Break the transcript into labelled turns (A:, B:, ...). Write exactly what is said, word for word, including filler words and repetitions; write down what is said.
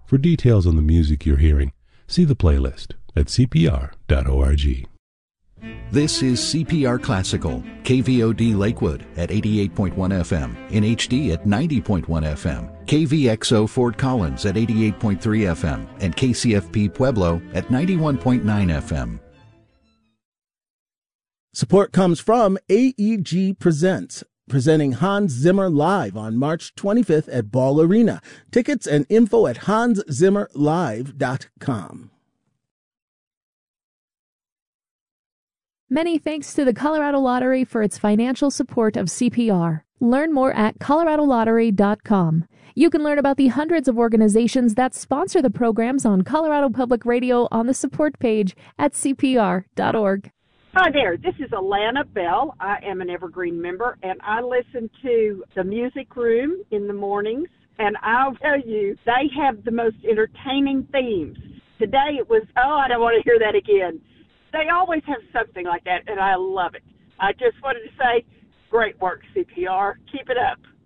A: For details on the music you're hearing, see the playlist at c p r dot org.
B: This is C P R Classical, K V O D Lakewood at eighty-eight point one F M, in H D at ninety point one F M, K V X O Fort Collins at eighty-eight point three F M, and K C F P Pueblo at ninety-one point nine F M.
C: Support comes from A E G Presents, presenting Hans Zimmer live on March twenty-fifth at Ball Arena. Tickets and info at hans zimmer live dot com.
D: Many thanks to the Colorado Lottery for its financial support of C P R. Learn more at colorado lottery dot com. You can learn about the hundreds of organizations that sponsor the programs on Colorado Public Radio on the support page at c p r dot org.
E: Hi there, this is Alana Bell. I am an Evergreen member, and I listen to the Music Room in the mornings, and I'll tell you, they have the most entertaining themes. Today it was, oh, I don't want to hear that again. They always have something like that, and I love it. I just wanted to say, great work, C P R. Keep it up.